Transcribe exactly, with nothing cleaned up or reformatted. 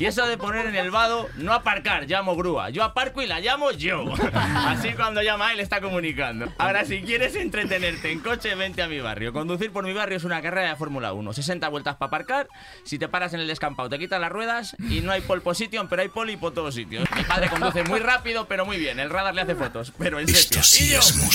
Y eso de poner en el vado, no aparcar, llamo grúa. Yo aparco y la llamo yo. Así cuando llama él está comunicando. Ahora, si quieres entretenerte en coche, vente a mi barrio. Conducir por mi barrio es una carrera de Fórmula uno. sesenta vueltas para aparcar. Si te paras en el descampado, te quitas las ruedas y no hay pole position, pero hay poli por todos sitios. Mi padre conduce muy rápido, pero muy bien. El radar le hace fotos, pero en serio. Esto sí ¿Y yo? es